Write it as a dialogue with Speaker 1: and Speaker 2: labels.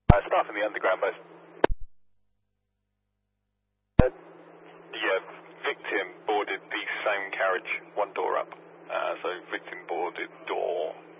Speaker 1: Staff in the underground base. Yeah, victim boarded the same carriage, one door up. So victim boarded door